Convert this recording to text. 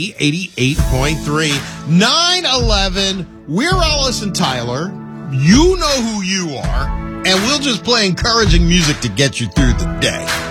Energy 88.3. 9/11. We're Ellis and Tyler. You know who you are. And we'll just play encouraging music to get you through the day.